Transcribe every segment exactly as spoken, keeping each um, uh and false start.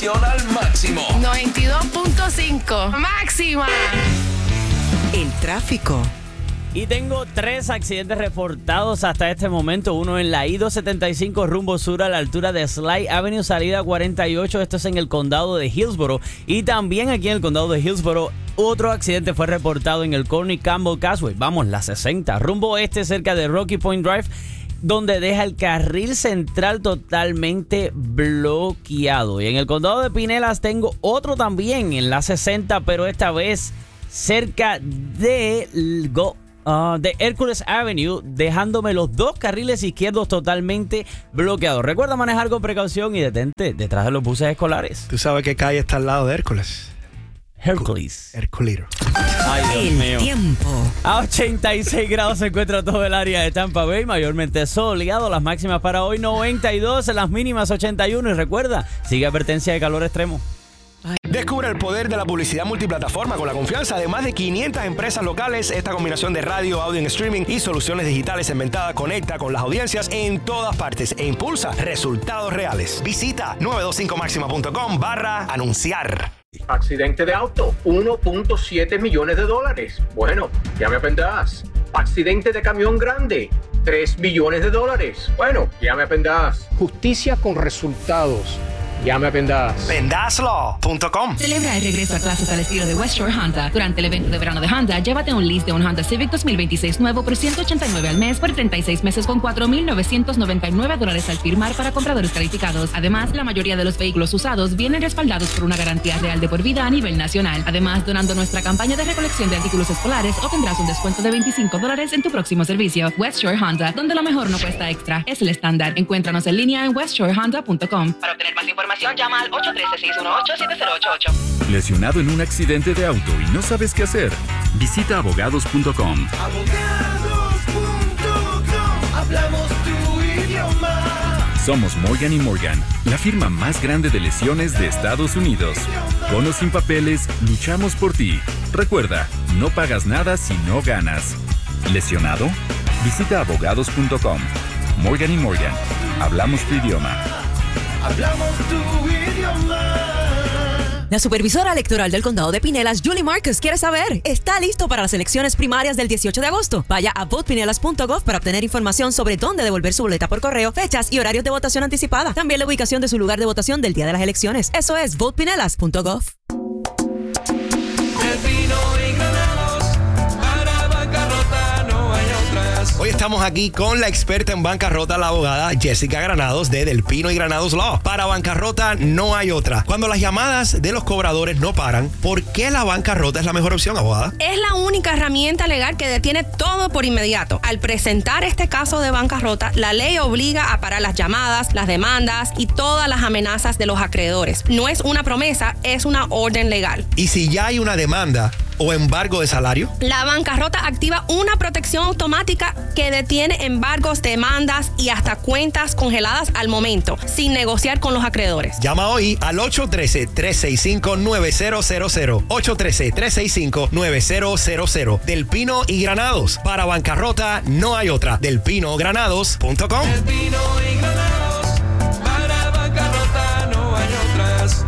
diversión al máximo. noventa y dos punto cinco. Máxima. El tráfico. Y tengo tres accidentes reportados hasta este momento. Uno en la I dos setenta y cinco rumbo sur a la altura de Sly Avenue, salida cuarenta y ocho. Esto es en el condado de Hillsborough. Y también aquí en el condado de Hillsborough, otro accidente fue reportado en el Corny Campbell Causeway. Vamos, la sesenta, rumbo este cerca de Rocky Point Drive, donde deja el carril central totalmente bloqueado. Y en el condado de Pinellas tengo otro también en la sesenta, pero esta vez cerca de... Go Uh, de Hercules Avenue, dejándome los dos carriles izquierdos totalmente bloqueados. Recuerda manejar con precaución y detente detrás de los buses escolares. ¿Tú sabes qué calle está al lado de Hércules? Hercules. Herculero. Ay, Dios El mío. tiempo. A ochenta y seis grados se encuentra todo el área de Tampa Bay, mayormente soleado. Las máximas para hoy noventa y dos, las mínimas ochenta y uno. Y recuerda, sigue advertencia de calor extremo. Descubre el poder de la publicidad multiplataforma con la confianza de más de quinientas empresas locales. Esta combinación de radio, audio en streaming y soluciones digitales inventadas conecta con las audiencias en todas partes e impulsa resultados reales. Visita nueve dos cinco máxima punto com barra anunciar. Accidente de auto, uno punto siete millones de dólares. Bueno, ya me aprenderás. Accidente de camión grande, tres billones de dólares. Bueno, ya me aprenderás. Justicia con resultados. Ya me aprenderás. Vendas Law punto com. Celebra el regreso a clases al estilo de West Shore Honda. Durante el evento de verano de Honda, llévate un lease de un Honda Civic dos mil veintiséis nuevo por ciento ochenta y nueve al mes por treinta y seis meses con cuatro mil novecientos noventa y nueve dólares al firmar para compradores calificados. Además, la mayoría de los vehículos usados vienen respaldados por una garantía real de por vida a nivel nacional. Además, donando nuestra campaña de recolección de artículos escolares, obtendrás un descuento de veinticinco dólares en tu próximo servicio. West Shore Honda, donde lo mejor no cuesta extra. Es el estándar. Encuéntranos en línea en west shore honda punto com. Para obtener más información, llama al ocho uno tres, seis uno ocho, siete cero ocho ocho. ¿Lesionado en un accidente de auto y no sabes qué hacer? Visita abogados punto com. Abogados punto com. Hablamos tu idioma. Somos Morgan y Morgan, la firma más grande de lesiones de Estados Unidos. Con o sin papeles, luchamos por ti. Recuerda, no pagas nada si no ganas. ¿Lesionado? Visita abogados punto com. Morgan y Morgan, hablamos tu idioma. Hablamos tu idioma. La supervisora electoral del condado de Pinellas, Julie Marcus, quiere saber, ¿está listo para las elecciones primarias del dieciocho de agosto? Vaya a vote pinellas punto gov para obtener información sobre dónde devolver su boleta por correo, fechas y horarios de votación anticipada. También la ubicación de su lugar de votación del día de las elecciones. Eso es vote pinellas punto gov. Hoy estamos aquí con la experta en bancarrota, la abogada Jessica Granados de Del Pino y Granados Law. Para bancarrota no hay otra. Cuando las llamadas de los cobradores no paran, ¿por qué la bancarrota es la mejor opción, abogada? Es la única herramienta legal que detiene todo por inmediato. Al presentar este caso de bancarrota, la ley obliga a parar las llamadas, las demandas y todas las amenazas de los acreedores. No es una promesa, es una orden legal. ¿Y si ya hay una demanda o embargo de salario? La bancarrota activa una protección automática que detiene embargos, demandas y hasta cuentas congeladas al momento, sin negociar con los acreedores. Llama hoy al ocho uno tres, tres seis cinco, nueve cero cero cero. ocho uno tres, tres seis cinco, nueve cero cero cero. Del Pino y Granados. Para bancarrota no hay otra. del pino granados punto com. Del Pino y Granados. Para bancarrota no hay otras.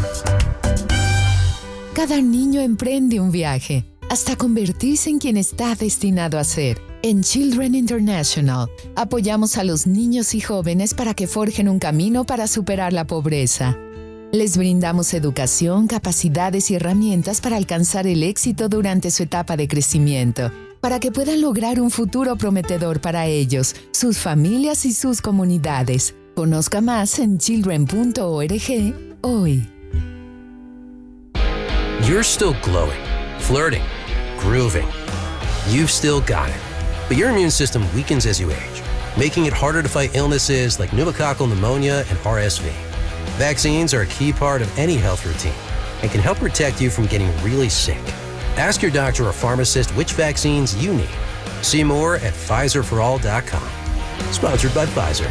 Cada niño emprende un viaje hasta convertirse en quien está destinado a ser. En Children International, apoyamos a los niños y jóvenes para que forjen un camino para superar la pobreza. Les brindamos educación, capacidades y herramientas para alcanzar el éxito durante su etapa de crecimiento, para que puedan lograr un futuro prometedor para ellos, sus familias y sus comunidades. Conozca más en children punto org hoy. You're still glowing, flirting, grooving. You've still got it. But your immune system weakens as you age, making it harder to fight illnesses like pneumococcal pneumonia and R S V. Vaccines are a key part of any health routine and can help protect you from getting really sick. Ask your doctor or pharmacist which vaccines you need. See more at Pfizer for all dot com. Sponsored by Pfizer.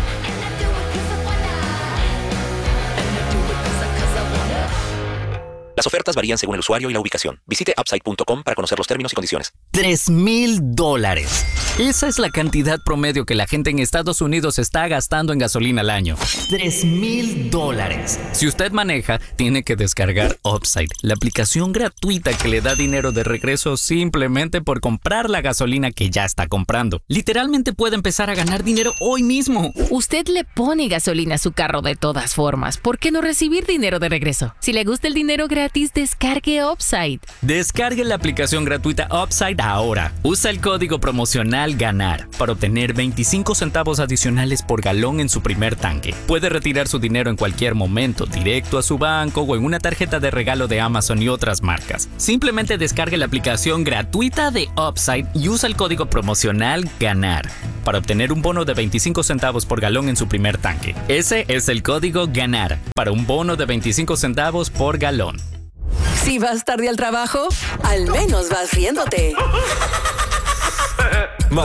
Las ofertas varían según el usuario y la ubicación. Visite upside punto com para conocer los términos y condiciones. Tres mil dólares. Esa es la cantidad promedio que la gente en Estados Unidos está gastando en gasolina al año. Tres mil dólares. Si usted maneja, tiene que descargar Upside, la aplicación gratuita que le da dinero de regreso simplemente por comprar la gasolina que ya está comprando. Literalmente puede empezar a ganar dinero hoy mismo. Usted le pone gasolina a su carro de todas formas. ¿Por qué no recibir dinero de regreso? Si le gusta el dinero gratis, descargue Upside. Descargue la aplicación gratuita Upside ahora. Usa el código promocional GANAR para obtener veinticinco centavos adicionales por galón en su primer tanque. Puede retirar su dinero en cualquier momento, directo a su banco o en una tarjeta de regalo de Amazon y otras marcas. Simplemente descargue la aplicación gratuita de Upside y usa el código promocional GANAR para obtener un bono de veinticinco centavos por galón en su primer tanque. Ese es el código GANAR para un bono de veinticinco centavos por galón. Si vas tarde al trabajo, al menos vas riéndote.